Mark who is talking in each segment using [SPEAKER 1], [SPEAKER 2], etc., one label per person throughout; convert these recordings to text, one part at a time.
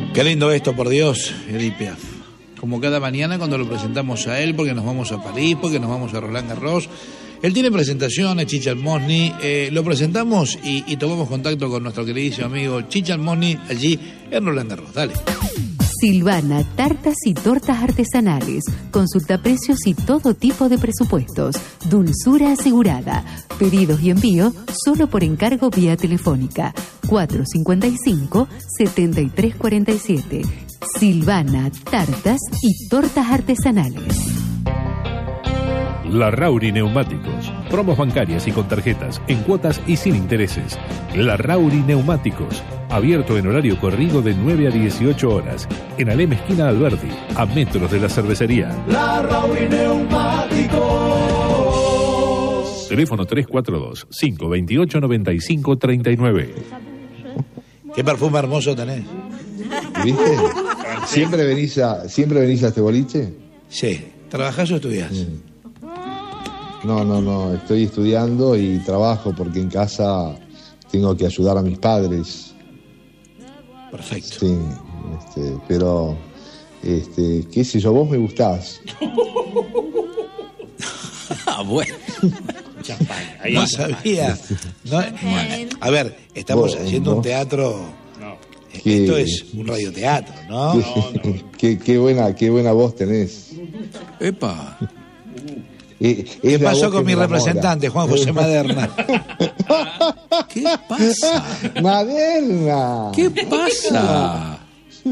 [SPEAKER 1] Qué lindo esto, por Dios, Edith Piaf. Como cada mañana cuando lo presentamos a él, porque nos vamos a París, porque nos vamos a Roland Garros. Él tiene presentaciones, Chicha Almosny, lo presentamos y tomamos contacto con nuestro queridísimo amigo Chicha Almosny allí en Roland Garros. Dale.
[SPEAKER 2] Silvana, tartas y tortas artesanales. Consulta precios y todo tipo de presupuestos. Dulzura asegurada. Pedidos y envío solo por encargo vía telefónica. 455-7347. Silvana, tartas y tortas artesanales.
[SPEAKER 3] Larrauri Neumáticos. Promos bancarias y con tarjetas, en cuotas y sin intereses. Larrauri Neumáticos. Abierto en horario corrido de 9 a 18 horas. En Alem esquina Alberdi, a metros de la cervecería.
[SPEAKER 4] Larrauri Neumáticos.
[SPEAKER 3] Teléfono 342-528-9539.
[SPEAKER 1] Qué perfume hermoso tenés.
[SPEAKER 5] ¿Viste? ¿Siempre venís a este boliche?
[SPEAKER 1] Sí. ¿Trabajás o estudiás?
[SPEAKER 5] No, estoy estudiando y trabajo porque en casa tengo que ayudar a mis padres.
[SPEAKER 1] Perfecto.
[SPEAKER 5] Sí, pero, qué sé yo, vos me gustás.
[SPEAKER 1] Bueno. No sabía. No, a ver, estamos haciendo un teatro. Esto es un radioteatro, ¿no?
[SPEAKER 5] Qué buena voz tenés.
[SPEAKER 1] Epa. ¿Qué pasó con mi representante, Juan José Maderna? ¿Qué pasa?
[SPEAKER 5] Maderna.
[SPEAKER 1] ¿Qué pasa?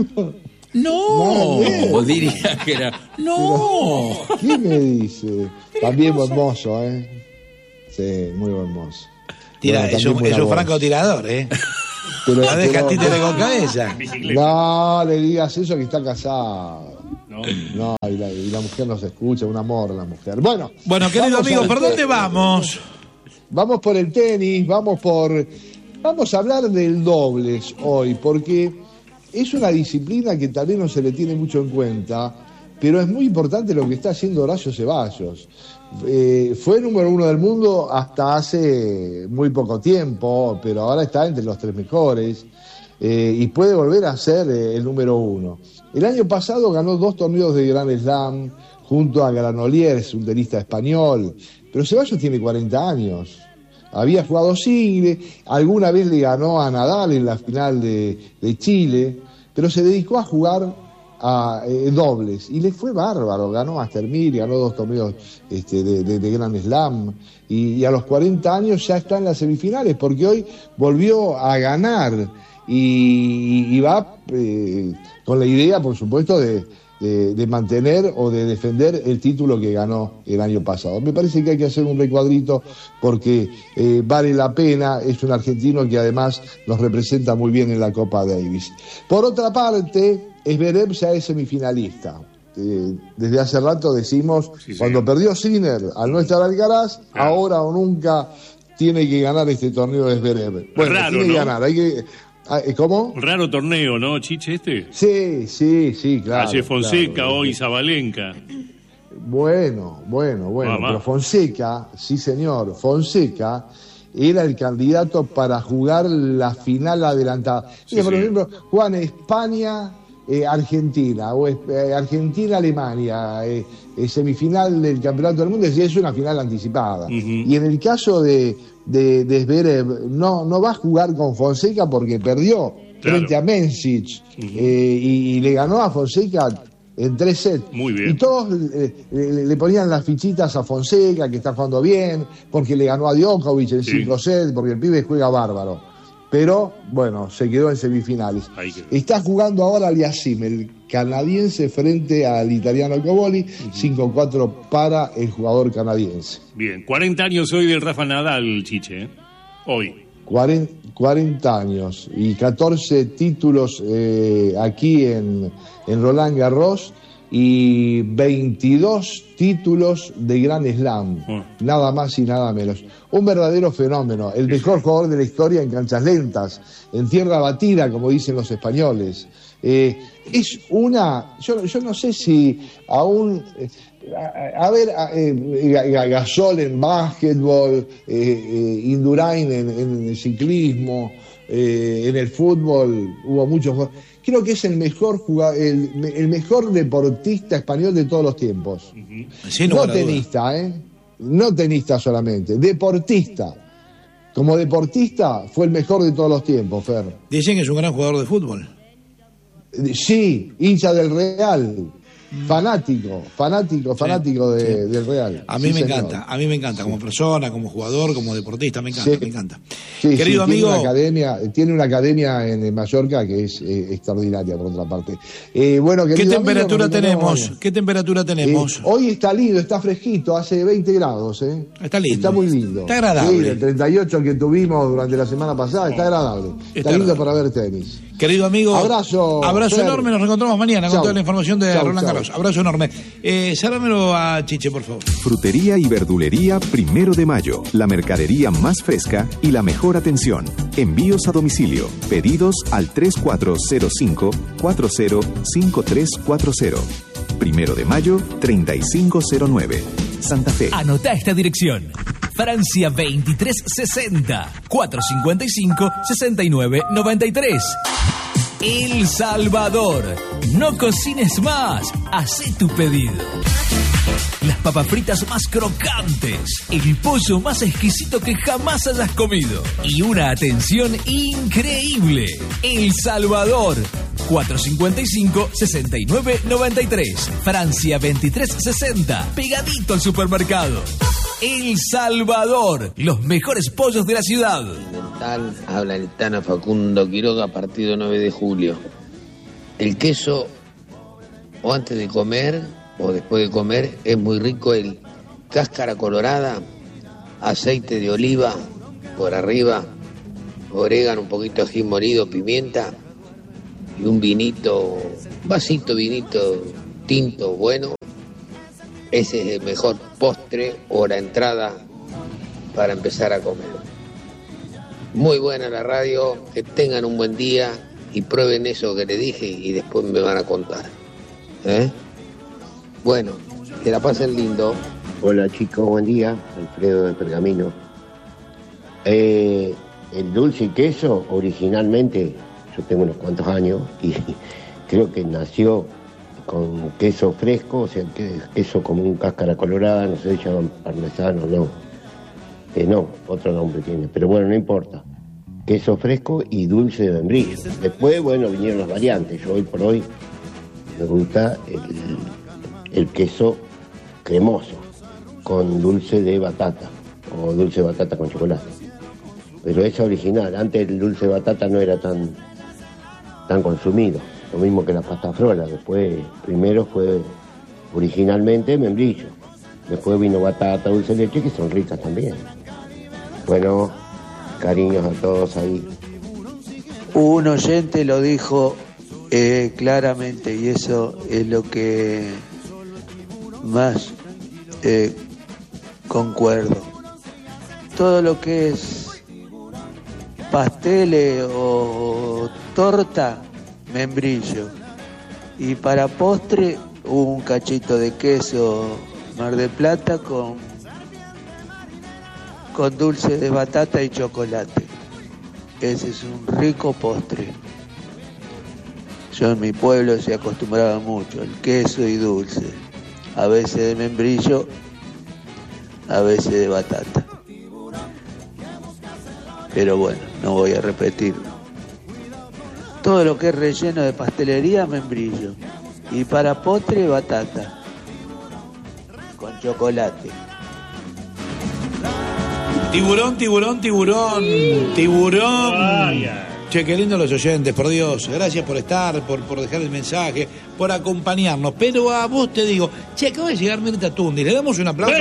[SPEAKER 1] No,
[SPEAKER 5] Maderna.
[SPEAKER 1] diría que era. No.
[SPEAKER 5] ¿Qué me dice? También buen mozo, ¿eh? Sí, muy buen mozo.
[SPEAKER 1] Tira, bueno, es un francotirador, ¿eh? La deja títere con cabeza.
[SPEAKER 5] No le digas eso, que está casado. No, y la mujer no se escucha, un amor la mujer. Bueno,
[SPEAKER 1] querido amigo, ¿por dónde vamos?
[SPEAKER 5] Vamos por el tenis, vamos a hablar del dobles hoy, porque es una disciplina que tal vez no se le tiene mucho en cuenta, pero es muy importante lo que está haciendo Horacio Ceballos. Fue número 1 del mundo hasta hace muy poco tiempo, pero ahora está entre los 3 mejores y puede volver a ser el número 1. El año pasado ganó 2 torneos de Grand Slam junto a Granollers, un tenista español, pero Ceballos tiene 40 años. Había jugado single, alguna vez le ganó a Nadal en la final de Chile, pero se dedicó a jugar a dobles y le fue bárbaro, ganó Master 1000, ganó 2 torneos de Grand Slam y a los 40 años ya está en las semifinales porque hoy volvió a ganar y va con la idea, por supuesto, de mantener o de defender el título que ganó el año pasado. Me parece que hay que hacer un recuadrito porque vale la pena, es un argentino que además nos representa muy bien en la Copa Davis. Por otra parte, Zverev ya es semifinalista. Desde hace rato decimos, cuando perdió Sinner al no estar Alcaraz, ahora o nunca tiene que ganar este torneo de Zverev. Bueno,
[SPEAKER 6] raro,
[SPEAKER 5] tiene que ganar, hay que... ¿Cómo?
[SPEAKER 6] Raro torneo, ¿no, Chiche, este?
[SPEAKER 5] Sí, claro.
[SPEAKER 6] Ayer Fonseca,
[SPEAKER 5] claro.
[SPEAKER 6] hoy Zabalenka.
[SPEAKER 5] Bueno, pero Fonseca, sí señor, Fonseca era el candidato para jugar la final adelantada. Por ejemplo, juegan España, Argentina, o Argentina-Alemania, semifinal del Campeonato del Mundo, es una final anticipada. Y en el caso de Zverev, no va a jugar con Fonseca porque perdió frente a Mencic y le ganó a Fonseca en 3 sets.
[SPEAKER 6] Muy bien.
[SPEAKER 5] Y todos le ponían las fichitas a Fonseca, que está jugando bien, porque le ganó a Djokovic en 5 sets, porque el pibe juega bárbaro. Pero, bueno, se quedó en semifinales. Está jugando ahora Aliassime, el canadiense, frente al italiano Coboli, 5-4 para el jugador canadiense.
[SPEAKER 6] Bien, 40 años hoy del Rafa Nadal, Chiche, ¿eh? Hoy.
[SPEAKER 5] 40 años y 14 títulos aquí en Roland Garros y 22 títulos de Grand Slam, nada más y nada menos. Un verdadero fenómeno, el mejor jugador de la historia en canchas lentas, en tierra batida, como dicen los españoles. Es una... Yo no sé si aún... Gasol en básquetbol, Indurain en ciclismo, en el fútbol hubo muchos jugadores. Creo que es el mejor el mejor deportista español de todos los tiempos.
[SPEAKER 1] Sí,
[SPEAKER 5] no tenista, no tenista solamente, deportista. Como deportista fue el mejor de todos los tiempos, Fer.
[SPEAKER 1] Dicen que es un gran jugador de fútbol.
[SPEAKER 5] Sí, hincha del Real. Fanático del Real.
[SPEAKER 1] A mí me encanta, como persona, como jugador, como deportista, me encanta.
[SPEAKER 5] Sí,
[SPEAKER 1] querido amigo.
[SPEAKER 5] Tiene una academia en Mallorca que es extraordinaria, por otra parte. Bueno,
[SPEAKER 1] ¿Qué temperatura tenemos? ¿Qué temperatura tenemos?
[SPEAKER 5] Hoy está lindo, está fresquito, hace 20 grados.
[SPEAKER 1] Está lindo.
[SPEAKER 5] Está muy lindo.
[SPEAKER 1] Está agradable.
[SPEAKER 5] Sí, el 38 que tuvimos durante la semana pasada, está agradable. Está lindo para ver tenis.
[SPEAKER 1] Querido amigo, abrazo
[SPEAKER 5] Fer.
[SPEAKER 1] enorme, nos reencontramos mañana con toda la información de Roland Garros. Abrazo enorme. Sálamelo a Chiche, por favor.
[SPEAKER 7] Frutería y verdulería 1 de Mayo. La mercadería más fresca y la mejor atención. Envíos a domicilio. Pedidos al 3405-405340. 1 de Mayo, 3509. Santa Fe.
[SPEAKER 8] Anota esta dirección. Francia 2360 455 6993. El Salvador. No cocines más. Hacé tu pedido. Las papas fritas más crocantes. El pollo más exquisito que jamás hayas comido. Y una atención increíble. El Salvador. 455-6993. Francia 2360. Pegadito al supermercado. El Salvador. Los mejores pollos de la ciudad.
[SPEAKER 9] Habla el Tano Facundo Quiroga, partido 9 de julio. El queso, o antes de comer, o después de comer, es muy rico el cáscara colorada, aceite de oliva por arriba, orégano, un poquito de ají molido, pimienta y un vinito, vasito vinito tinto bueno. Ese es el mejor postre o la entrada para empezar a comer. Muy buena la radio, que tengan un buen día y prueben eso que les dije y después me van a contar. Bueno, que la pasen lindo.
[SPEAKER 10] Hola chicos, buen día. Alfredo de Pergamino. El dulce y queso, originalmente, yo tengo unos cuantos años y creo que nació con queso fresco, o sea, queso como un cáscara colorada, no sé si llaman parmesano, no. No, otro nombre tiene, pero bueno, no importa. Queso fresco y dulce de membrillo. Después, bueno, vinieron las variantes. Yo hoy por hoy me gusta el queso cremoso con dulce de batata o dulce de batata con chocolate. Pero es original. Antes el dulce de batata no era tan consumido. Lo mismo que la pasta frola. Después, primero fue originalmente membrillo. Después vino batata, dulce de leche, que son ricas también. Bueno, cariños a todos ahí.
[SPEAKER 11] Un oyente lo dijo claramente y eso es lo que más concuerdo. Todo lo que es pasteles o torta, membrillo. Y para postre, un cachito de queso Mar del Plata con dulce de batata y chocolate. Ese es un rico postre. Yo en mi pueblo se acostumbraba mucho el queso y dulce, a veces de membrillo, a veces de batata. Pero bueno, no voy a repetirlo. Todo lo que es relleno de pastelería, membrillo. Y para postre, batata con chocolate.
[SPEAKER 1] Tiburón. Che, qué lindo los oyentes, por Dios. Gracias por estar, por dejar el mensaje, por acompañarnos. Pero a vos te digo, che, acaba de llegar Mirta Tundi. ¿Le damos un aplauso?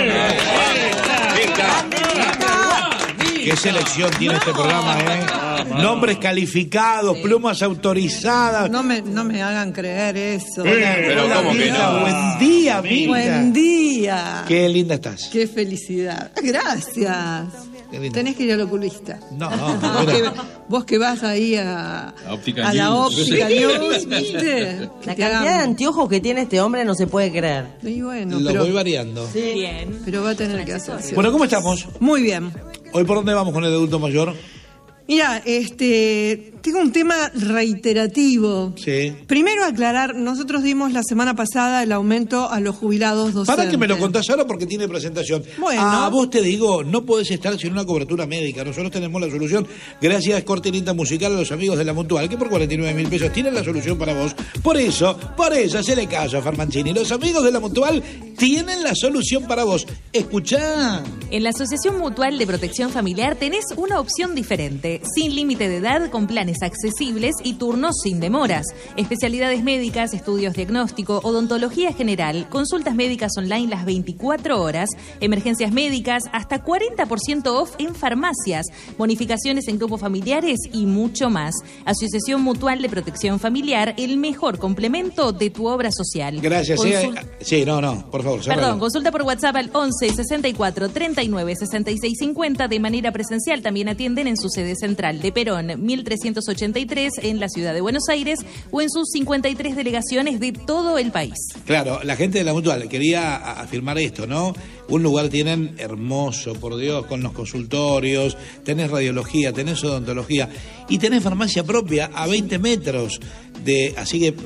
[SPEAKER 1] ¿Qué selección tiene este programa, Nombres calificados, plumas autorizadas.
[SPEAKER 12] No me hagan creer eso.
[SPEAKER 1] Pero ¿cómo que no? Buen día, Mirta.
[SPEAKER 12] Buen día.
[SPEAKER 1] Qué linda estás.
[SPEAKER 12] Qué felicidad. Gracias. Tenés que ir al oculista.
[SPEAKER 1] No.
[SPEAKER 12] Vos que vas ahí a la óptica News, ¿viste?
[SPEAKER 13] La cantidad de anteojos que tiene este hombre no se puede creer.
[SPEAKER 12] Y bueno,
[SPEAKER 1] lo voy variando.
[SPEAKER 13] Sí. Bien.
[SPEAKER 12] Pero va a tener que hacerse.
[SPEAKER 1] Bueno, ¿cómo estamos?
[SPEAKER 12] Muy bien.
[SPEAKER 1] ¿Hoy por dónde vamos con el adulto mayor?
[SPEAKER 12] Mira, tengo un tema reiterativo.
[SPEAKER 1] Sí.
[SPEAKER 12] Primero aclarar, nosotros dimos la semana pasada el aumento a los jubilados docentes.
[SPEAKER 1] Para que me lo contás ahora porque tiene presentación.
[SPEAKER 12] Bueno.
[SPEAKER 1] A vos te digo, no podés estar sin una cobertura médica. Nosotros tenemos la solución, gracias a Cortinita Musical, a los amigos de la Mutual, que por 49.000 pesos tienen la solución para vos. Por eso, hacele caso a Farmancini. Los amigos de la Mutual tienen la solución para vos. Escuchá.
[SPEAKER 14] En la Asociación Mutual de Protección Familiar tenés una opción diferente, sin límite de edad, con planes accesibles y turnos sin demoras. Especialidades médicas, estudios diagnóstico, odontología general, consultas médicas online las 24 horas, emergencias médicas, hasta 40% off en farmacias, bonificaciones en grupos familiares y mucho más. Asociación Mutual de Protección Familiar, el mejor complemento de tu obra social.
[SPEAKER 1] Gracias. Por favor.
[SPEAKER 14] Perdón, consulta por WhatsApp al 11 64 39 66 50. De manera presencial también atienden en su sede central de Perón 1383 en la ciudad de Buenos Aires o en sus 53 delegaciones de todo el país.
[SPEAKER 1] Claro, la gente de la Mutual quería afirmar esto, ¿no? Un lugar tienen hermoso, por Dios, con los consultorios, tenés radiología, tenés odontología y tenés farmacia propia a 20 metros de... Así que,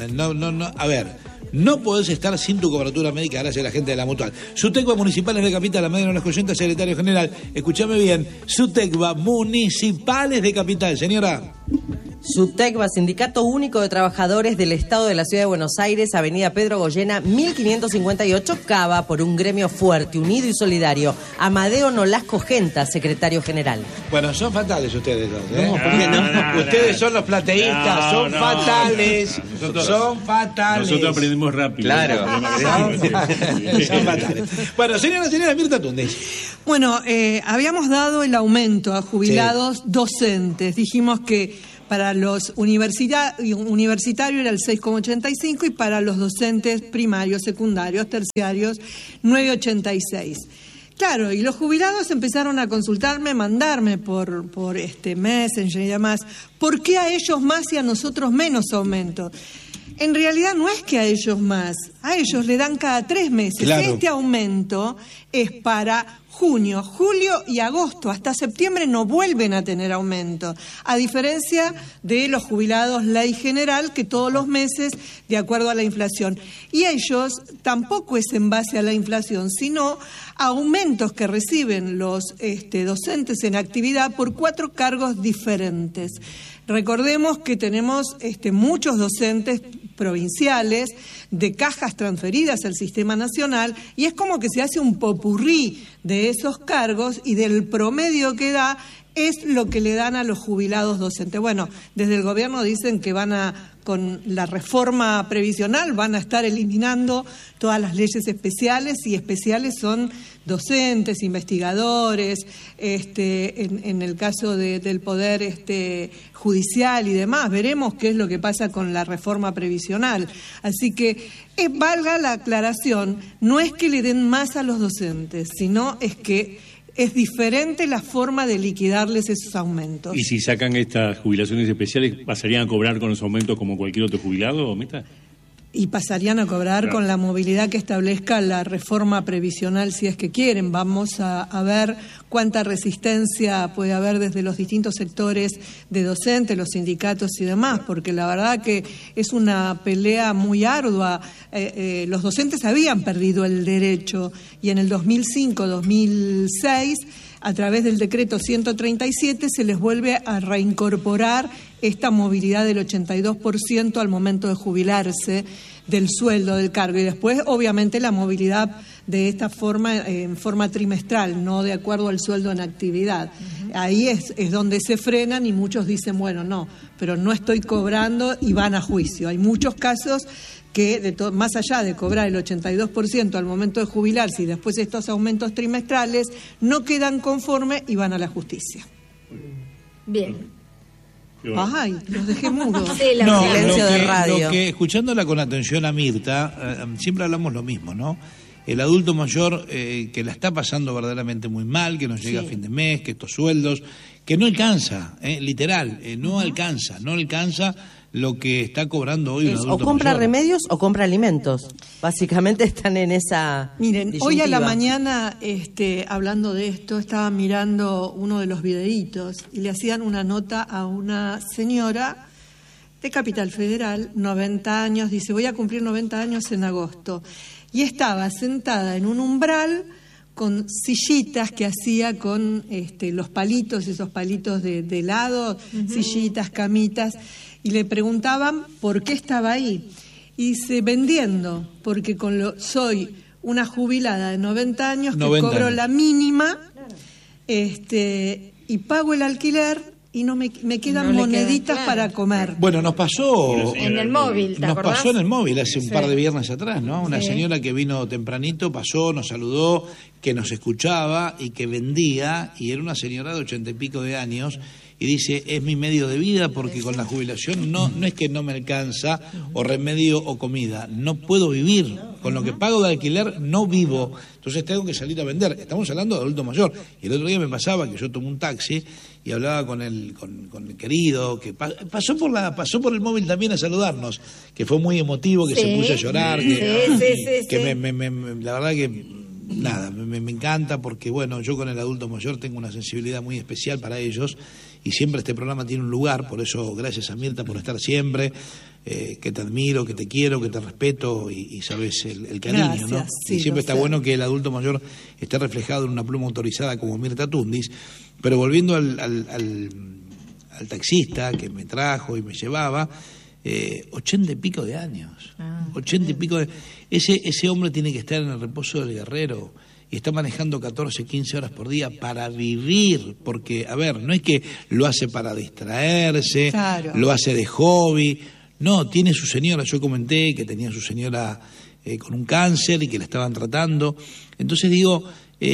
[SPEAKER 1] no podés estar sin tu cobertura médica gracias a la gente de la Mutual. Sutecba Municipales de Capital, a Mediano Las Coyentas, secretario general. Escúchame bien, Sutecba Municipales de Capital, señora.
[SPEAKER 13] Sutecba, Sindicato Único de Trabajadores del Estado de la Ciudad de Buenos Aires, Avenida Pedro Goyena, 1558, Cava, por un gremio fuerte, unido y solidario. Amadeo Nolasco Genta, secretario general.
[SPEAKER 1] Bueno, son fatales ustedes dos, ¿eh? Ustedes son los plateístas, son fatales. Son fatales.
[SPEAKER 6] Nosotros aprendimos rápido.
[SPEAKER 1] Claro. Son fatales. Bueno, señora Mirta Tundes.
[SPEAKER 12] Bueno, habíamos dado el aumento a jubilados docentes. Dijimos que para los universitarios era el 6,85 y para los docentes primarios, secundarios, terciarios, 9,86. Claro, y los jubilados empezaron a consultarme, mandarme por Messenger y demás, ¿por qué a ellos más y a nosotros menos aumento? En realidad no es que a ellos más, a ellos le dan cada 3 meses. Claro. Este aumento es para junio, julio y agosto. Hasta septiembre no vuelven a tener aumento. A diferencia de los jubilados ley general, que todos los meses, de acuerdo a la inflación. Y ellos tampoco es en base a la inflación, sino a aumentos que reciben los docentes en actividad por 4 cargos diferentes. Recordemos que tenemos muchos docentes provinciales de cajas transferidas al sistema nacional y es como que se hace un popurrí de esos cargos y del promedio que da es lo que le dan a los jubilados docentes. Bueno, desde el gobierno dicen que con la reforma previsional van a estar eliminando todas las leyes especiales y especiales son docentes, investigadores, en el caso del poder judicial y demás. Veremos qué es lo que pasa con la reforma previsional. Así que valga la aclaración, no es que le den más a los docentes, sino es que es diferente la forma de liquidarles esos aumentos.
[SPEAKER 6] ¿Y si sacan estas jubilaciones especiales, pasarían a cobrar con los aumentos como cualquier otro jubilado, Meta?
[SPEAKER 12] Y pasarían a cobrar con la movilidad que establezca la reforma previsional si es que quieren. Vamos a ver cuánta resistencia puede haber desde los distintos sectores de docentes, los sindicatos y demás, porque la verdad que es una pelea muy ardua. Los docentes habían perdido el derecho y en el 2005-2006, a través del decreto 137, se les vuelve a reincorporar esta movilidad del 82% al momento de jubilarse del sueldo del cargo y después obviamente la movilidad de esta forma en forma trimestral, no de acuerdo al sueldo en actividad. Ahí es donde se frenan y muchos dicen, bueno, no, pero no estoy cobrando y van a juicio. Hay muchos casos que más allá de cobrar el 82% al momento de jubilarse y después estos aumentos trimestrales no quedan conformes y van a la justicia.
[SPEAKER 14] Bien.
[SPEAKER 12] Ay, los dejé mudos.
[SPEAKER 14] Sí, silencio de radio.
[SPEAKER 1] Lo que, escuchándola con atención a Mirta, siempre hablamos lo mismo, ¿no? El adulto mayor que la está pasando verdaderamente muy mal, que no llega a fin de mes, que estos sueldos, que no alcanza, literal, no alcanza lo que está cobrando hoy un adulto
[SPEAKER 13] o compra
[SPEAKER 1] mayor.
[SPEAKER 13] remedios o compra alimentos. Básicamente están en esa
[SPEAKER 12] Miren,
[SPEAKER 13] disyuntiva.
[SPEAKER 12] hoy a la mañana, hablando de esto, estaba mirando uno de los videitos y le hacían una nota a una señora de Capital Federal, 90 años, dice, voy a cumplir 90 años en agosto. Y estaba sentada en un umbral con sillitas que hacía con los palitos, esos palitos de helado, sillitas, camitas, y le preguntaban por qué estaba ahí. Y dice, vendiendo, porque soy una jubilada de 90 años que cobro la mínima y pago el alquiler y no me quedan moneditas para comer.
[SPEAKER 1] Bueno, nos pasó
[SPEAKER 15] en el móvil, ¿te acordás?
[SPEAKER 1] Nos pasó en el móvil hace un par de viernes atrás, ¿no? Una señora que vino tempranito, pasó, nos saludó, que nos escuchaba y que vendía, y era una señora de 80 y pico de años, y dice, es mi medio de vida porque con la jubilación no es que no me alcanza o remedio o comida, no puedo vivir, con lo que pago de alquiler no vivo, entonces tengo que salir a vender. Estamos hablando de adulto mayor, y el otro día me pasaba que yo tomé un taxi y hablaba con el querido que pasó por el móvil también a saludarnos, que fue muy emotivo, que se puso a llorar, que la verdad que nada, me encanta porque bueno, yo con el adulto mayor tengo una sensibilidad muy especial para ellos y siempre este programa tiene un lugar, por eso gracias a Mirta por estar siempre, que te admiro, que te quiero, que te respeto y sabes el cariño, gracias, ¿no? Sí, y siempre está bueno que el adulto mayor esté reflejado en una pluma autorizada como Mirta Tundis. Pero volviendo al taxista que me trajo y me llevaba, 80 y pico de años, 80 y pico de... Ese hombre tiene que estar en el reposo del guerrero y está manejando 14, 15 horas por día para vivir, porque, a ver, no es que lo hace para distraerse, claro, lo hace de hobby, no, tiene su señora, yo comenté que tenía su señora con un cáncer y que la estaban tratando, entonces digo...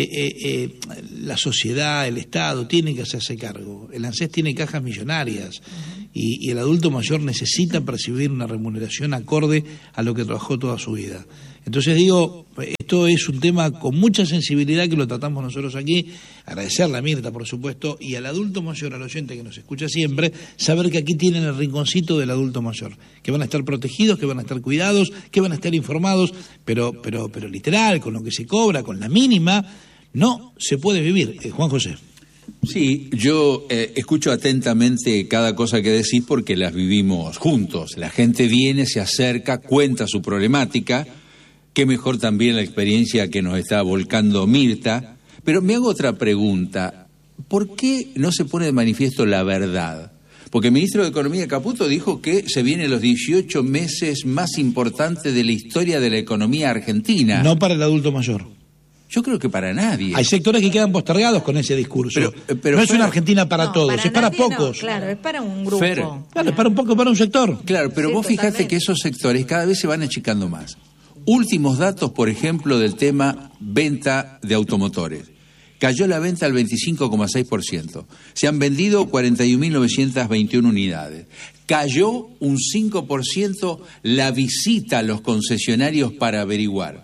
[SPEAKER 1] la sociedad, el Estado tiene que hacerse cargo. El ANSES tiene cajas millonarias y el adulto mayor necesita percibir una remuneración acorde a lo que trabajó toda su vida. Entonces digo, esto es un tema con mucha sensibilidad que lo tratamos nosotros aquí. Agradecerle a Mirta, por supuesto, y al adulto mayor, al oyente que nos escucha siempre, saber que aquí tienen el rinconcito del adulto mayor, que van a estar protegidos, que van a estar cuidados, que van a estar informados, pero literal, con lo que se cobra, con la mínima, no se puede vivir. Juan José.
[SPEAKER 16] Sí, yo escucho atentamente cada cosa que decís porque las vivimos juntos. La gente viene, se acerca, cuenta su problemática. Qué mejor también la experiencia que nos está volcando Mirta. Pero me hago otra pregunta. ¿Por qué no se pone de manifiesto la verdad? Porque el ministro de Economía Caputo dijo que se vienen los 18 meses más importantes de la historia de la economía argentina.
[SPEAKER 1] No para el adulto mayor.
[SPEAKER 16] Yo creo que para nadie.
[SPEAKER 1] Hay sectores que quedan postergados con ese discurso. Pero no es una Argentina para todos, es para pocos.
[SPEAKER 15] No, claro, es para un grupo.
[SPEAKER 1] Claro, es para un poco, para un sector.
[SPEAKER 16] Claro, pero sí, vos fijate que esos sectores cada vez se van achicando más. Últimos datos, por ejemplo, del tema venta de automotores. Cayó la venta al 25,6%. Se han vendido 41.921 unidades. Cayó un 5% la visita a los concesionarios para averiguar.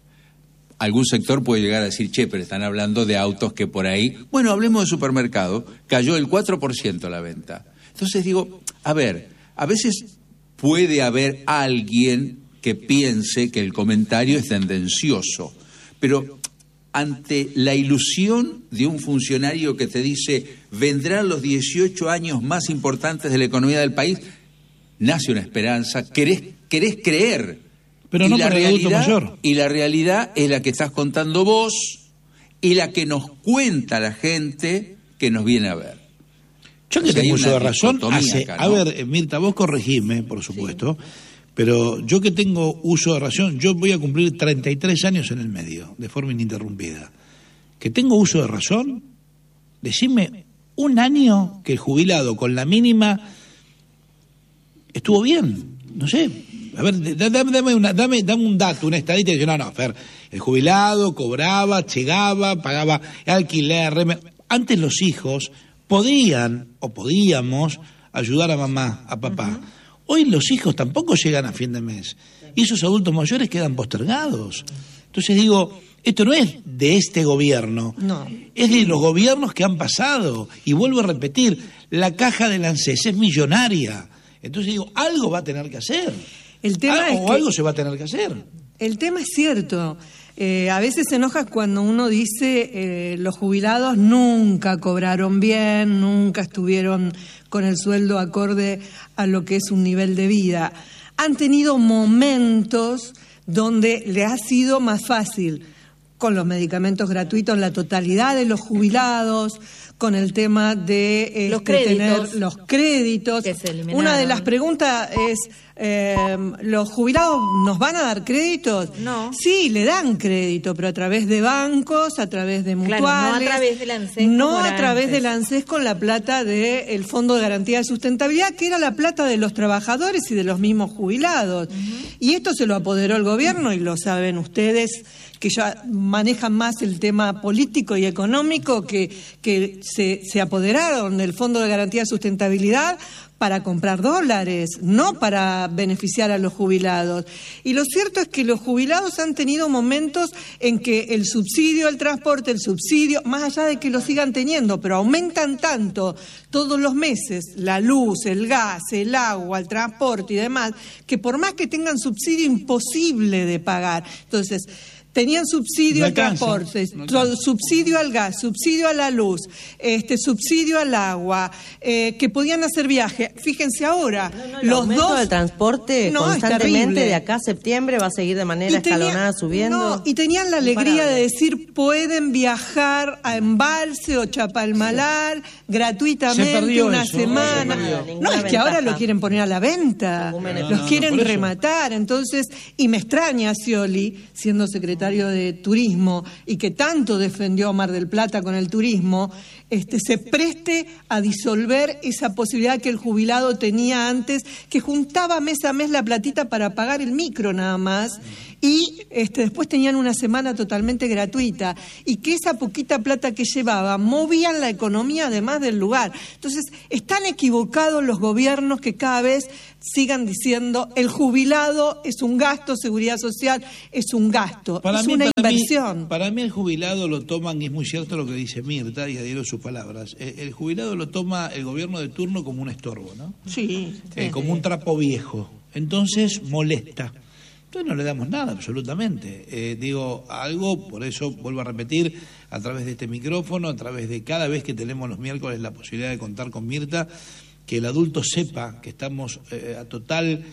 [SPEAKER 16] Algún sector puede llegar a decir, pero están hablando de autos que por ahí... Bueno, hablemos de supermercado. Cayó el 4% la venta. Entonces digo, a ver, a veces puede haber alguien que piense que el comentario es tendencioso, pero ante la ilusión de un funcionario que te dice vendrán los 18 años más importantes de la economía del país, nace una esperanza, querés creer.
[SPEAKER 1] Pero no para el adulto mayor.
[SPEAKER 16] Y la realidad es la que estás contando vos y la que nos cuenta la gente que nos viene a ver.
[SPEAKER 1] Yo que tengo uso de razón, acá, ¿no? A ver, Mirta, vos corregime, por supuesto, sí. Pero yo que tengo uso de razón, yo voy a cumplir 33 años en el medio, de forma ininterrumpida. Que tengo uso de razón, decime un año que el jubilado con la mínima estuvo bien, no sé. A ver, dame un dato, una estadística. Y yo, no, Fer, el jubilado cobraba, llegaba, pagaba alquiler, antes los hijos podían o podíamos ayudar a mamá, a papá. Hoy los hijos tampoco llegan a fin de mes y esos adultos mayores quedan postergados. Entonces digo, esto no es de este gobierno, no, es de los gobiernos que han pasado. Y vuelvo a repetir, la caja del ANSES es millonaria. Entonces digo, algo va a tener que hacer.
[SPEAKER 12] El tema es que
[SPEAKER 1] algo se va a tener que hacer.
[SPEAKER 12] El tema es cierto. A veces se enoja cuando uno dice los jubilados nunca cobraron bien, nunca estuvieron con el sueldo acorde a lo que es un nivel de vida. Han tenido momentos donde le ha sido más fácil, con los medicamentos gratuitos, la totalidad de los jubilados, con el tema de tener los créditos. Una de las preguntas es, ¿los jubilados nos van a dar créditos?
[SPEAKER 15] No.
[SPEAKER 12] Sí, le dan crédito, pero a través de bancos, a través de mutuales.
[SPEAKER 15] Claro, no a través del ANSES.
[SPEAKER 12] No a través del ANSES con la plata del Fondo de Garantía de Sustentabilidad, que era la plata de los trabajadores y de los mismos jubilados. Y esto se lo apoderó el gobierno, y lo saben ustedes, que ya manejan más el tema político y económico, que se apoderaron del Fondo de Garantía de Sustentabilidad para comprar dólares, no para beneficiar a los jubilados. Y lo cierto es que los jubilados han tenido momentos en que el subsidio al transporte, el subsidio, más allá de que lo sigan teniendo, pero aumentan tanto todos los meses la luz, el gas, el agua, el transporte y demás, que por más que tengan subsidio, imposible de pagar. Entonces, tenían subsidio al transporte, subsidio al gas, subsidio a la luz, subsidio al agua, que podían hacer viajes. Fíjense ahora,
[SPEAKER 13] el aumento del transporte constantemente de acá a septiembre va a seguir de manera escalonada subiendo.
[SPEAKER 12] Y tenían la alegría de decir, pueden viajar a Embalse o Chapalmalar gratuitamente una semana. No, es que ahora lo quieren poner a la venta, los quieren rematar. Entonces, y me extraña Scioli, siendo secretario de Turismo y que tanto defendió a Mar del Plata con el turismo, se preste a disolver esa posibilidad que el jubilado tenía antes, que juntaba mes a mes la platita para pagar el micro nada más, y después tenían una semana totalmente gratuita, y que esa poquita plata que llevaban movían la economía además del lugar. Entonces, están equivocados los gobiernos que cada vez sigan diciendo el jubilado es un gasto, seguridad social es un gasto, es una inversión.
[SPEAKER 1] Para mí el jubilado lo toman, y es muy cierto lo que dice Mirta, y adhiero sus palabras, el jubilado lo toma el gobierno de turno como un estorbo, ¿no?
[SPEAKER 12] Sí.
[SPEAKER 1] Como un trapo viejo. Entonces molesta. Entonces no le damos nada, absolutamente. Algo, por eso vuelvo a repetir, a través de este micrófono, a través de cada vez que tenemos los miércoles la posibilidad de contar con Mirta, que el adulto sepa que estamos a total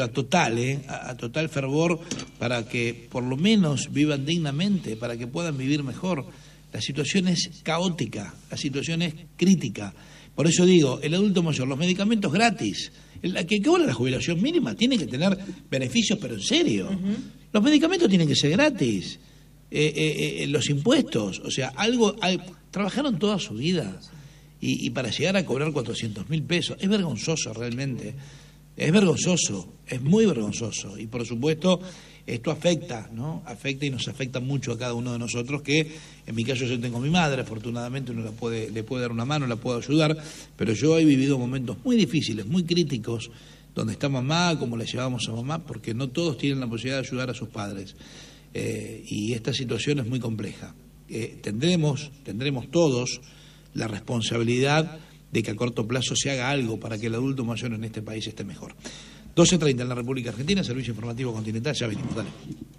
[SPEAKER 1] fervor para que por lo menos vivan dignamente, para que puedan vivir mejor. La situación es caótica, la situación es crítica. Por eso digo, el adulto mayor, los medicamentos gratis, que cobra la jubilación mínima tiene que tener beneficios, pero en serio. Los medicamentos tienen que ser gratis, los impuestos, o sea, trabajaron toda su vida y para llegar a cobrar 400.000 pesos, es vergonzoso realmente, es vergonzoso, es muy vergonzoso, y por supuesto esto afecta, ¿no? Afecta y nos afecta mucho a cada uno de nosotros, que en mi caso yo tengo a mi madre, afortunadamente uno le puede dar una mano, la puedo ayudar, pero yo he vivido momentos muy difíciles, muy críticos, donde está mamá, como la llevábamos a mamá, porque no todos tienen la posibilidad de ayudar a sus padres, y esta situación es muy compleja. Tendremos todos la responsabilidad de que a corto plazo se haga algo para que el adulto mayor en este país esté mejor. 12:30 en la República Argentina, Servicio Informativo Continental, ya venimos, dale.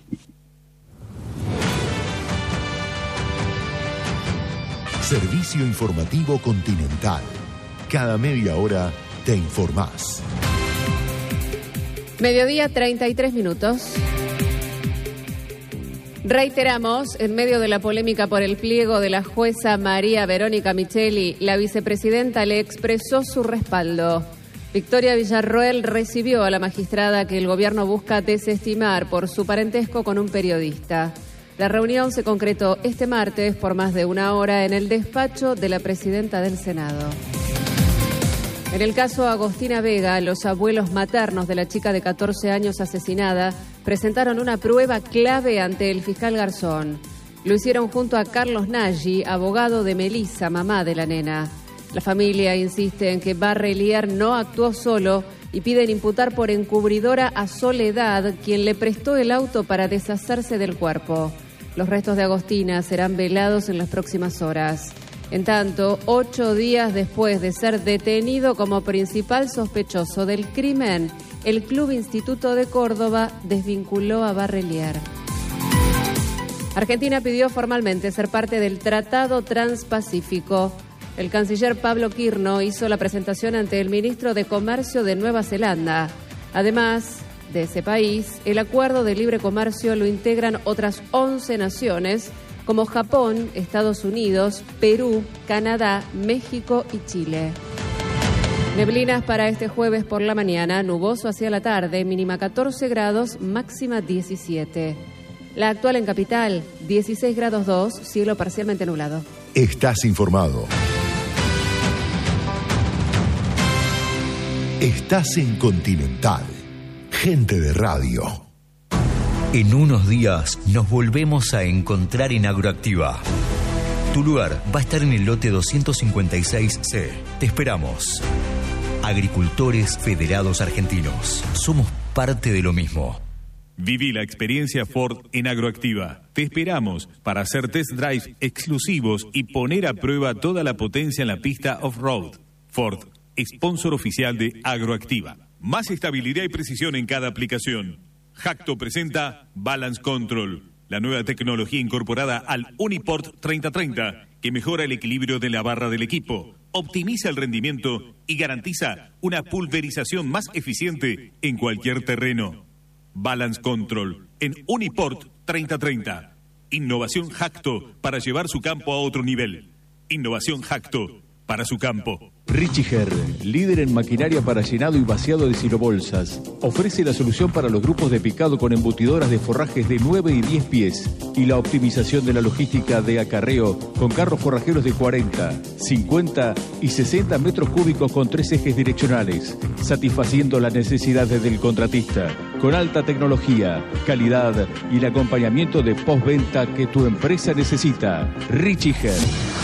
[SPEAKER 17] Servicio Informativo Continental. Cada media hora te informás.
[SPEAKER 18] Mediodía, 33 minutos. Reiteramos, en medio de la polémica por el pliego de la jueza María Verónica Micheli, la vicepresidenta le expresó su respaldo. Victoria Villarroel recibió a la magistrada que el gobierno busca desestimar por su parentesco con un periodista. La reunión se concretó este martes por más de una hora en el despacho de la presidenta del Senado. En el caso Agostina Vega, los abuelos maternos de la chica de 14 años asesinada presentaron una prueba clave ante el fiscal Garzón. Lo hicieron junto a Carlos Nagy, abogado de Melissa, mamá de la nena. La familia insiste en que Barrelier no actuó solo y piden imputar por encubridora a Soledad, quien le prestó el auto para deshacerse del cuerpo. Los restos de Agostina serán velados en las próximas horas. En tanto, 8 días después de ser detenido como principal sospechoso del crimen, el Club Instituto de Córdoba desvinculó a Barrelier. Argentina pidió formalmente ser parte del Tratado Transpacífico. El canciller Pablo Quirno hizo la presentación ante el ministro de Comercio de Nueva Zelanda. Además de ese país, el acuerdo de libre comercio lo integran otras 11 naciones, como Japón, Estados Unidos, Perú, Canadá, México y Chile. Neblinas para este jueves por la mañana, nuboso hacia la tarde, mínima 14 grados, máxima 17. La actual en Capital, 16 grados 2, cielo parcialmente nublado.
[SPEAKER 17] Estás informado. Estás en Continental. Gente de radio.
[SPEAKER 19] En unos días nos volvemos a encontrar en Agroactiva. Tu lugar va a estar en el lote 256C. Te esperamos. Agricultores Federados Argentinos. Somos parte de lo mismo.
[SPEAKER 3] Viví la experiencia Ford en Agroactiva. Te esperamos para hacer test drives exclusivos y poner a prueba toda la potencia en la pista off-road. Ford, sponsor oficial de Agroactiva. Más estabilidad y precisión en cada aplicación. Jacto presenta Balance Control, la nueva tecnología incorporada al Uniport 3030, que mejora el equilibrio de la barra del equipo, optimiza el rendimiento y garantiza una pulverización más eficiente en cualquier terreno. Balance Control en Uniport 3030. Innovación Jacto para llevar su campo a otro nivel. Innovación Jacto para su campo.
[SPEAKER 20] Richiger, líder en maquinaria para llenado y vaciado de silobolsas, ofrece la solución para los grupos de picado con embutidoras de forrajes de 9 y 10 pies y la optimización de la logística de acarreo con carros forrajeros de 40, 50 y 60 metros cúbicos con 3 ejes direccionales, satisfaciendo las necesidades del contratista, con alta tecnología, calidad y el acompañamiento de postventa que tu empresa necesita. Richiger.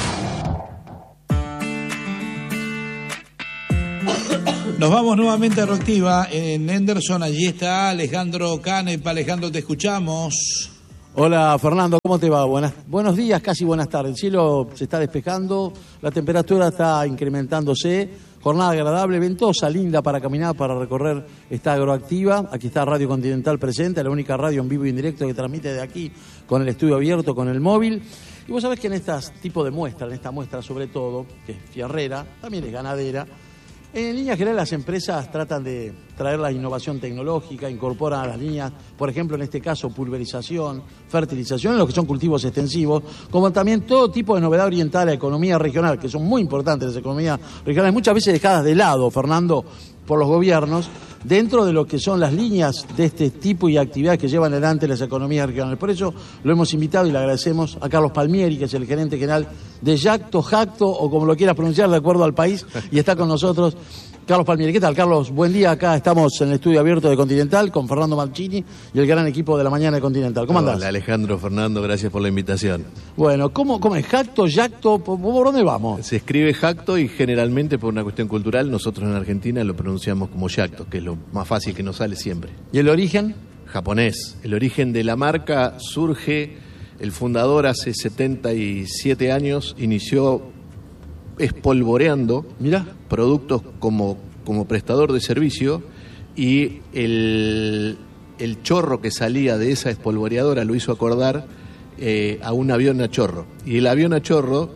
[SPEAKER 1] Nos vamos nuevamente a Agroactiva en Henderson. Allí está Alejandro Canepa. Alejandro, te escuchamos.
[SPEAKER 21] Hola Fernando, ¿cómo te va? Buenos días, casi buenas tardes. El cielo se está despejando, la temperatura está incrementándose. Jornada agradable, ventosa, linda para caminar, para recorrer esta Agroactiva. Aquí está Radio Continental presente, la única radio en vivo y en directo que transmite de aquí, con el estudio abierto, con el móvil. Y vos sabés que en este tipo de muestras, en esta muestra sobre todo, que es fierrera, también es ganadera, en líneas generales las empresas tratan de traer la innovación tecnológica, incorporan a las líneas, por ejemplo en este caso pulverización, fertilización, en lo que son cultivos extensivos, como también todo tipo de novedad oriental a la economía regional, que son muy importantes las economías regionales, muchas veces dejadas de lado, Fernando, por los gobiernos, dentro de lo que son las líneas de este tipo y actividades que llevan adelante las economías regionales. Por eso lo hemos invitado y le agradecemos a Carlos Palmieri, que es el gerente general de Jacto, o como lo quieras pronunciar de acuerdo al país, y está con nosotros Carlos Palmieri. ¿Qué tal, Carlos? Buen día, acá estamos en el estudio abierto de Continental con Fernando Mancini y el gran equipo de la mañana de Continental. ¿Cómo andás?
[SPEAKER 22] Hola, Alejandro, Fernando, gracias por la invitación.
[SPEAKER 21] Bueno, ¿cómo es? ¿Jacto, Jacto? ¿Por dónde vamos?
[SPEAKER 22] Se escribe Jacto y generalmente por una cuestión cultural nosotros en Argentina lo pronunciamos como Jacto, que es lo más fácil que nos sale siempre.
[SPEAKER 21] ¿Y el origen?
[SPEAKER 22] Japonés. El origen de la marca surge, el fundador hace 77 años inició espolvoreando productos como prestador de servicio y el chorro que salía de esa espolvoreadora lo hizo acordar a un avión a chorro. Y el avión a chorro,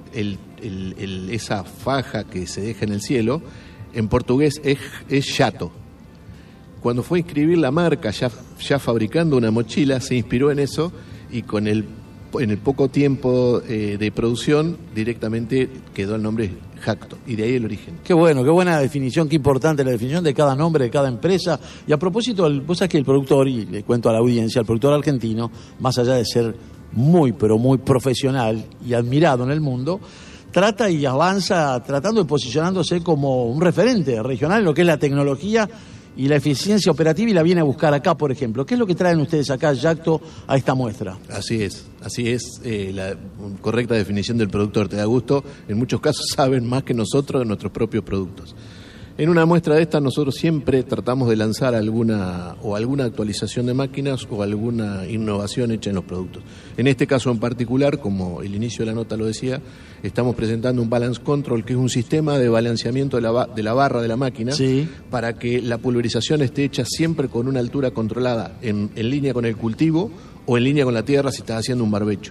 [SPEAKER 22] esa faja que se deja en el cielo, en portugués es yato. Cuando fue a inscribir la marca, ya fabricando una mochila, se inspiró en eso y en el poco tiempo de producción directamente quedó el nombre Jacto, y de ahí el origen.
[SPEAKER 21] Qué bueno, qué buena definición, qué importante la definición de cada nombre, de cada empresa. Y a propósito, vos sabés que el productor, y le cuento a la audiencia, el productor argentino, más allá de ser muy, pero muy profesional y admirado en el mundo, trata y avanza tratando de posicionándose como un referente regional en lo que es la tecnología y la eficiencia operativa, y la viene a buscar acá, por ejemplo. ¿Qué es lo que traen ustedes acá, Jacto, a esta muestra?
[SPEAKER 22] Así es. La correcta definición del productor. Te da gusto. En muchos casos saben más que nosotros de nuestros propios productos. En una muestra de esta nosotros siempre tratamos de lanzar alguna actualización de máquinas o alguna innovación hecha en los productos. En este caso en particular, como el inicio de la nota lo decía, estamos presentando un balance control, que es un sistema de balanceamiento de la barra de la máquina, para que la pulverización esté hecha siempre con una altura controlada en línea con el cultivo o en línea con la tierra si estás haciendo un barbecho.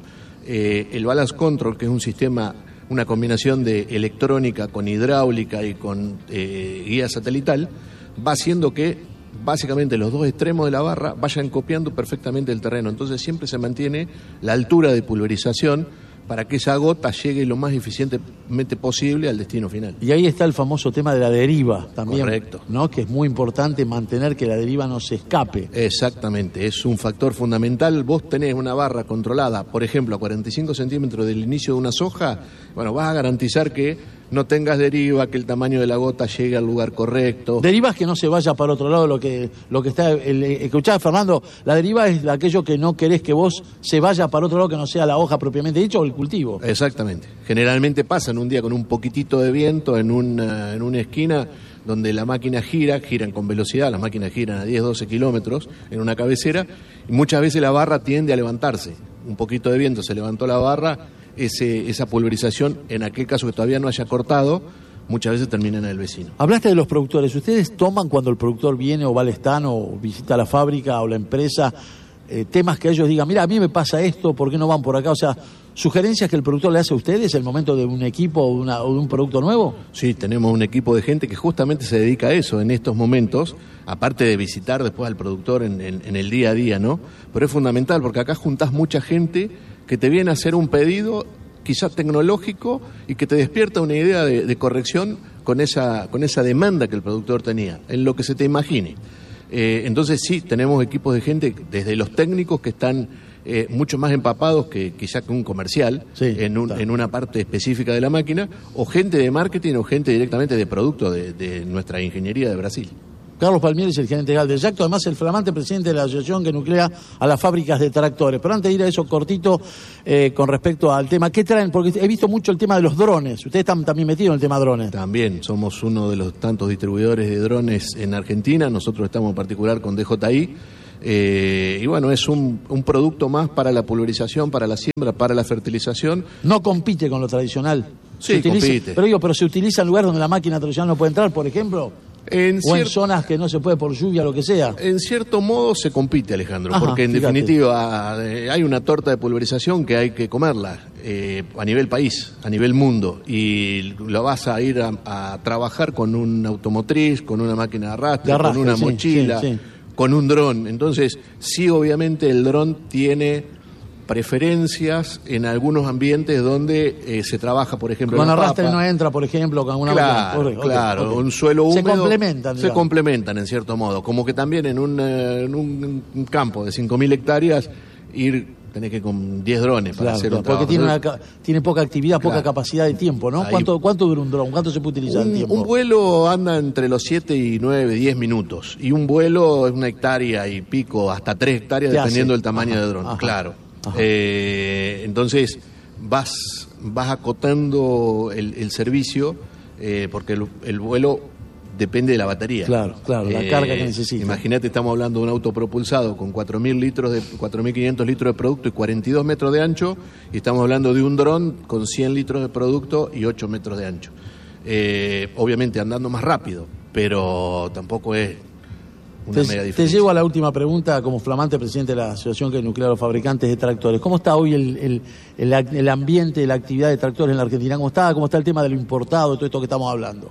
[SPEAKER 22] El balance control, que es un sistema, una combinación de electrónica con hidráulica y con guía satelital, va haciendo que básicamente los dos extremos de la barra vayan copiando perfectamente el terreno. Entonces siempre se mantiene la altura de pulverización para que esa gota llegue lo más eficientemente posible al destino final.
[SPEAKER 21] Y ahí está el famoso tema de la deriva también.
[SPEAKER 22] Correcto.
[SPEAKER 21] ¿No? Que es muy importante mantener que la deriva no se escape.
[SPEAKER 22] Exactamente, es un factor fundamental. Vos tenés una barra controlada, por ejemplo, a 45 centímetros del inicio de una soja, bueno, vas a garantizar que no tengas deriva, que el tamaño de la gota llegue al lugar correcto.
[SPEAKER 21] Deriva es que no se vaya para otro lado, lo que está... escuchaba Fernando, la deriva es aquello que no querés que vos se vaya para otro lado, que no sea la hoja propiamente dicho o el cultivo.
[SPEAKER 22] Exactamente. Generalmente pasan un día con un poquitito de viento en una esquina donde la máquina giran con velocidad, las máquinas giran a 10, 12 kilómetros en una cabecera, y muchas veces la barra tiende a levantarse. Un poquito de viento, se levantó la barra, esa pulverización, en aquel caso que todavía no haya cortado, muchas veces termina en el vecino.
[SPEAKER 21] Hablaste de los productores. ¿Ustedes toman cuando el productor viene o va al stand o visita la fábrica o la empresa temas que ellos digan, mira, a mí me pasa esto, ¿por qué no van por acá? O sea, ¿sugerencias que el productor le hace a ustedes en el momento de un equipo o de un producto nuevo?
[SPEAKER 22] Sí, tenemos un equipo de gente que justamente se dedica a eso en estos momentos, aparte de visitar después al productor en el día a día, ¿no? Pero es fundamental porque acá juntás mucha gente que te viene a hacer un pedido quizás tecnológico y que te despierta una idea de corrección con esa demanda que el productor tenía, en lo que se te imagine. Entonces sí, tenemos equipos de gente, desde los técnicos que están mucho más empapados que quizá que un comercial, en una parte específica de la máquina, o gente de marketing o gente directamente de producto de nuestra ingeniería de Brasil.
[SPEAKER 21] Carlos Palmieri, el gerente general de Jacto, además el flamante presidente de la asociación que nuclea a las fábricas de tractores. Pero antes de ir a eso cortito, con respecto al tema, ¿qué traen? Porque he visto mucho el tema de los drones. Ustedes están también metidos en el tema drones.
[SPEAKER 22] También, somos uno de los tantos distribuidores de drones en Argentina. Nosotros estamos en particular con DJI. Y bueno, es un producto más para la pulverización, para la siembra, para la fertilización.
[SPEAKER 21] ¿No compite con lo tradicional?
[SPEAKER 22] Sí, compite.
[SPEAKER 21] Pero se utiliza en lugares donde la máquina tradicional no puede entrar, por ejemplo... en zonas que no se puede por lluvia, lo que sea.
[SPEAKER 22] En cierto modo se compite, Alejandro, porque en definitiva hay una torta de pulverización que hay que comerla a nivel país, a nivel mundo, y lo vas a ir a trabajar con un automotriz, con una máquina de arrastre, con una mochila, con un dron. Entonces, sí, obviamente el dron tiene preferencias en algunos ambientes donde se trabaja, por ejemplo,
[SPEAKER 21] con arrastre no entra, por ejemplo, con una
[SPEAKER 22] claro, un suelo húmedo.
[SPEAKER 21] Se complementan
[SPEAKER 22] en cierto modo, como que también en un campo de 5.000 hectáreas tenés que con 10 drones para hacer un trabajo.
[SPEAKER 21] Porque tiene poca actividad, poca capacidad de tiempo, ¿no? ¿Cuánto dura un dron? ¿Cuánto se puede utilizar el tiempo?
[SPEAKER 22] Un vuelo anda entre los 7 y 9, 10 minutos, y un vuelo es 1 hectárea y pico, hasta 3 hectáreas, dependiendo del tamaño de dron. Claro. Entonces vas acotando el servicio porque el vuelo depende de la batería.
[SPEAKER 21] Claro, la carga que necesita.
[SPEAKER 22] Imagínate, estamos hablando de un auto propulsado con 4.500 litros de producto y 42 metros de ancho, y estamos hablando de un dron con 100 litros de producto y 8 metros de ancho. Obviamente andando más rápido, pero tampoco es una mega diferencia.
[SPEAKER 21] Te llevo a la última pregunta como flamante presidente de la Asociación que nuclea a los fabricantes de tractores. ¿Cómo está hoy el ambiente, la actividad de tractores en la Argentina? ¿Cómo está el tema de lo importado, todo esto que estamos hablando?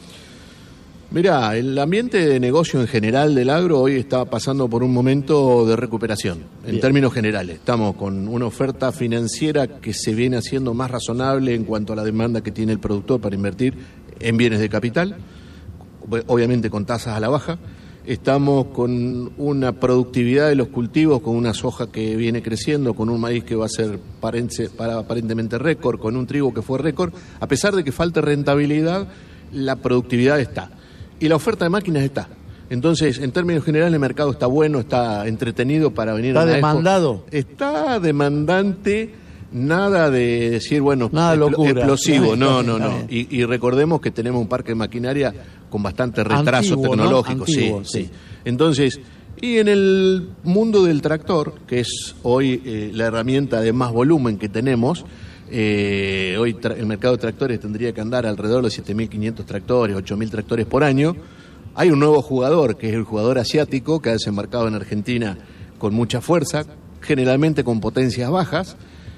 [SPEAKER 22] Mirá, el ambiente de negocio en general del agro hoy está pasando por un momento de recuperación, en términos generales. Estamos con una oferta financiera que se viene haciendo más razonable en cuanto a la demanda que tiene el productor para invertir en bienes de capital, obviamente con tasas a la baja. Estamos con una productividad de los cultivos, con una soja que viene creciendo, con un maíz que va a ser aparentemente récord, con un trigo que fue récord. A pesar de que falte rentabilidad, la productividad está. Y la oferta de máquinas está. Entonces, en términos generales, el mercado está bueno, está entretenido para venir a
[SPEAKER 21] ¿Está demandado?
[SPEAKER 22] Está demandante Nada de decir, bueno,
[SPEAKER 21] Nada locura.
[SPEAKER 22] explosivo, no.
[SPEAKER 21] Está bien.
[SPEAKER 22] Y recordemos que tenemos un parque de maquinaria con bastante retraso
[SPEAKER 21] Antiguo, ¿no?
[SPEAKER 22] tecnológico.
[SPEAKER 21] Antiguo,
[SPEAKER 22] sí. Entonces, y en el mundo del tractor, que es hoy la herramienta de más volumen que tenemos, hoy el mercado de tractores tendría que andar alrededor de 7.500 tractores, 8.000 tractores por año. Hay un nuevo jugador, que es el jugador asiático, que ha desembarcado en Argentina con mucha fuerza, generalmente con potencias bajas,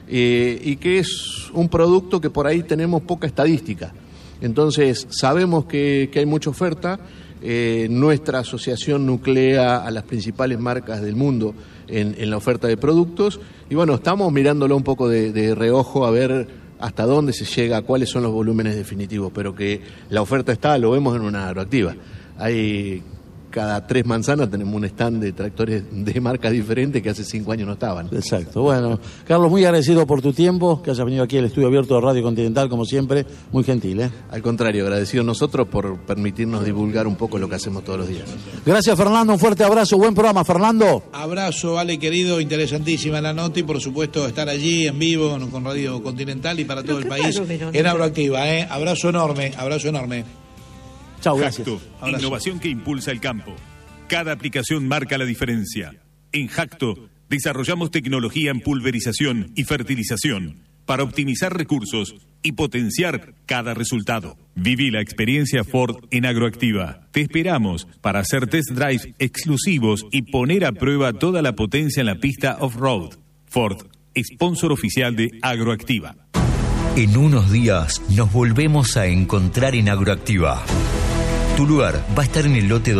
[SPEAKER 22] y que es un producto que por ahí tenemos poca estadística. Entonces, sabemos que hay mucha oferta. Nuestra asociación nuclea a las principales marcas del mundo en la oferta de productos, y bueno, estamos mirándolo un poco de reojo a ver hasta dónde se llega, cuáles son los volúmenes definitivos, pero que la oferta está, lo vemos en una agroactiva. Hay cada 3 manzanas tenemos un stand de tractores de marcas diferentes que hace 5 años no estaban.
[SPEAKER 21] Exacto. Bueno, Carlos, muy agradecido por tu tiempo, que hayas venido aquí al estudio abierto de Radio Continental, como siempre, muy gentil, ¿eh?
[SPEAKER 22] Al contrario, agradecido nosotros por permitirnos divulgar un poco lo que hacemos todos los días.
[SPEAKER 21] Gracias, Fernando, un fuerte abrazo, buen programa, Fernando.
[SPEAKER 1] Abrazo, Ale, querido, interesantísima la nota y por supuesto estar allí en vivo con Radio Continental y para todo el país en Agroactiva, ¿eh? Abrazo enorme, abrazo enorme.
[SPEAKER 21] Chao, gracias.
[SPEAKER 3] Jacto,
[SPEAKER 1] Abrazo.
[SPEAKER 3] innovación que impulsa el campo. Cada aplicación marca la diferencia. En Jacto desarrollamos tecnología en pulverización y fertilización para optimizar recursos y potenciar cada resultado. Viví la experiencia Ford en Agroactiva. Te esperamos para hacer test drives exclusivos y poner a prueba toda la potencia en la pista off-road. Ford, sponsor oficial de Agroactiva.
[SPEAKER 19] En unos días nos volvemos a encontrar en Agroactiva. Tu lugar va a estar en el lote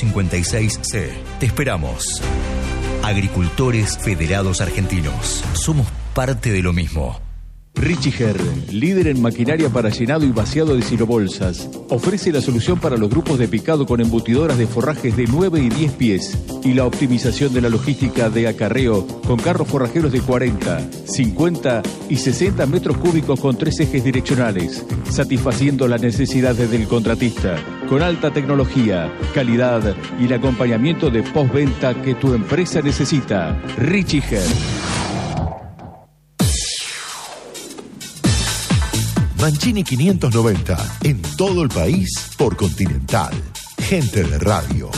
[SPEAKER 19] 256C. Te esperamos. Agricultores Federados Argentinos. Somos parte de lo mismo.
[SPEAKER 20] Richiger, líder en maquinaria para llenado y vaciado de silobolsas, ofrece la solución para los grupos de picado con embutidoras de forrajes de 9 y 10 pies y la optimización de la logística de acarreo con carros forrajeros de 40, 50 y 60 metros cúbicos con 3 ejes direccionales, satisfaciendo las necesidades del contratista, con alta tecnología, calidad y el acompañamiento de postventa que tu empresa necesita. Richiger.
[SPEAKER 17] Mancini 590, en todo el país, por Continental. Gente de radio.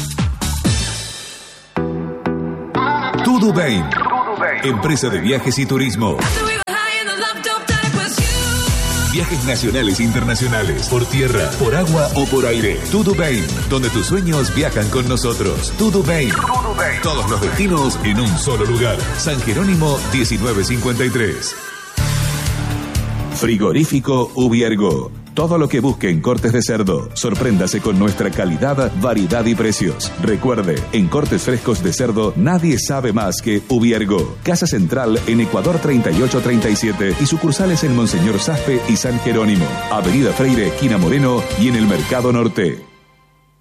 [SPEAKER 2] Tudubain, empresa de viajes y turismo. Viajes nacionales e internacionales, por tierra, por agua o por aire. Tudubain, donde tus sueños viajan con nosotros. Tudubain, todos los destinos en un solo lugar. San Jerónimo 1953. Frigorífico Ubiergo. Todo lo que busque en cortes de cerdo. Sorpréndase con nuestra calidad, variedad y precios. Recuerde, en cortes frescos de cerdo nadie sabe más que Ubiergo. Casa Central en Ecuador 3837 y sucursales en Monseñor Saspe y San Jerónimo. Avenida Freire, esquina Moreno y en el Mercado Norte.